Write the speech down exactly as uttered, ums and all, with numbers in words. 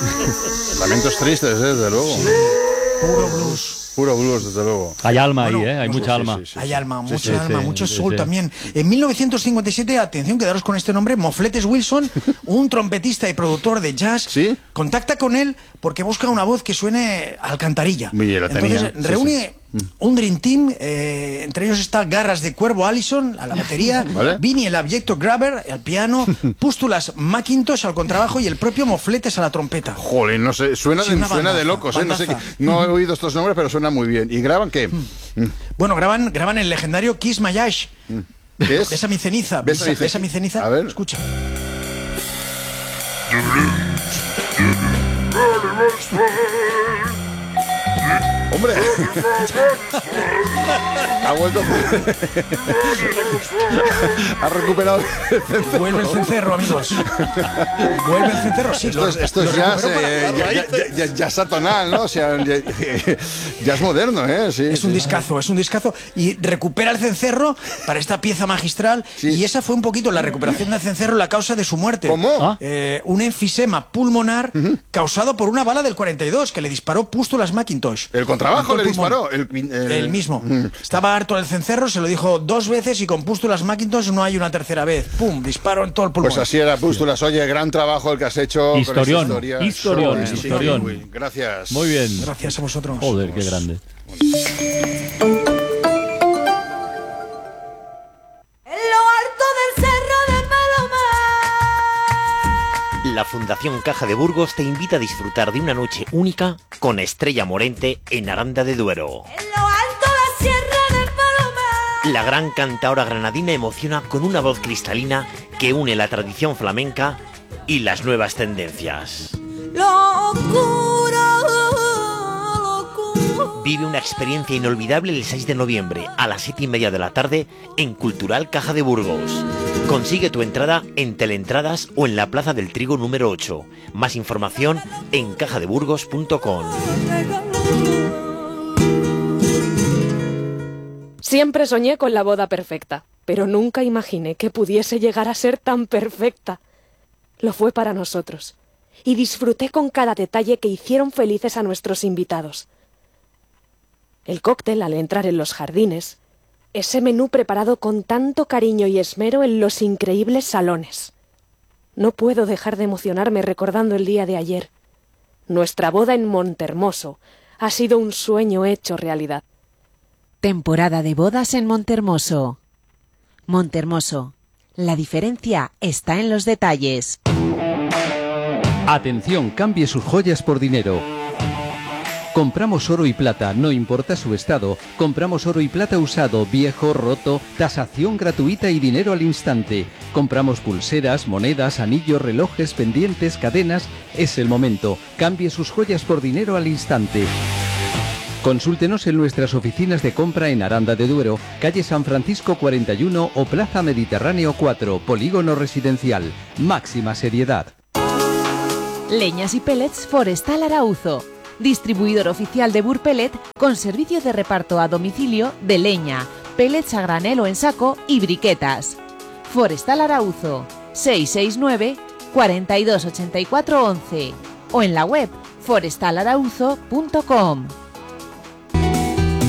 Lamentos tristes, ¿eh? Desde luego. Sí. Puro blues. Puro blues, desde luego. Hay alma bueno, ahí, ¿eh? Hay no, mucha sí, alma. Sí, sí, sí. Hay alma, sí, mucha sí, alma, sí, mucho sí, soul sí. también. En mil novecientos cincuenta y siete, atención, quedaros con este nombre, Mofletes Wilson, un trompetista y productor de jazz, ¿sí? contacta con él porque busca una voz que suene a alcantarilla. Muy bien, la tenía. Entonces Sí, reúne sí. un Dream Team, eh, entre ellos está Garras de Cuervo Allison a la batería, ¿Vale? Vinny el abyecto Grabber al piano, Pústulas Macintosh al contrabajo y el propio Mofletes a la trompeta. Joder, no sé, suena, Sí, de, una suena de bandaza, locos, ¿eh? No sé qué, bandaza. no he oído estos nombres, pero suena muy bien. ¿Y graban qué? Bueno, graban, graban el legendario Kiss My Ash. ¿Qué es? Besa mi ceniza. Besa mi ce- Besa mi ceniza. A ver. Escucha. ¡Hombre! Ha vuelto. Ha recuperado el cencerro. Vuelve el cencerro, amigos. Vuelve el cencerro, sí. Esto lo- es, esto lo es jazz, recuperó para- eh, ya- ya- ya- jazz atonal, ¿no? O sea, ya- jazz moderno, ¿eh? Sí, Es un sí. discazo, es un discazo. Y recupera el cencerro para esta pieza magistral. Sí. Y esa fue un poquito la recuperación del cencerro, la causa de su muerte. ¿Cómo? Ah. Eh, un enfisema pulmonar causado por una bala del cuarenta y dos que le disparó Pústulas Macintosh. El contrabajo En todo le el pulmón. disparó. El, el- El mismo. Estaba harto del cencerro, se lo dijo dos veces y con Pústulas Macintosh no hay una tercera vez. ¡Pum! Disparo en todo el pulmón. Pues así era, Pústulas. Oye, gran trabajo el que has hecho. Historión, con esta historia. historión, Joder, sí, historión. muy- Gracias. Muy bien. Gracias a vosotros. Joder, qué grande. En lo alto del cerro de Palomar. La Fundación Caja de Burgos te invita a disfrutar de una noche única con Estrella Morente en Aranda de Duero. En lo alto la sierra de Palomar. La gran cantaora granadina emociona con una voz cristalina que une la tradición flamenca y las nuevas tendencias. Lo oscuro, lo oscuro. Vive una experiencia inolvidable el seis de noviembre a las siete y media de la tarde en Cultural Caja de Burgos. Consigue tu entrada en Teleentradas o en la Plaza del Trigo número ocho. Más información en caja de burgos punto com. Siempre soñé con la boda perfecta, pero nunca imaginé que pudiese llegar a ser tan perfecta. Lo fue para nosotros, y disfruté con cada detalle que hicieron felices a nuestros invitados. El cóctel al entrar en los jardines, ese menú preparado con tanto cariño y esmero en los increíbles salones. No puedo dejar de emocionarme recordando el día de ayer. Nuestra boda en Montehermoso ha sido un sueño hecho realidad. Temporada de bodas en Montehermoso. Montehermoso. La diferencia está en los detalles. Atención, cambie sus joyas por dinero. Compramos oro y plata, no importa su estado. Compramos oro y plata usado, viejo, roto, tasación gratuita y dinero al instante. Compramos pulseras, monedas, anillos, relojes, pendientes, cadenas. Es el momento. Cambie sus joyas por dinero al instante. Consúltenos en nuestras oficinas de compra en Aranda de Duero, calle San Francisco cuarenta y uno o Plaza Mediterráneo cuatro, Polígono Residencial. Máxima seriedad. Leñas y pellets Forestal Arauzo. Distribuidor oficial de Burpellet con servicio de reparto a domicilio de leña, pellets a granel o en saco y briquetas. Forestal Arauzo, seis seis nueve, cuarenta y dos ochenta y cuatro once o en la web forestal arauzo punto com.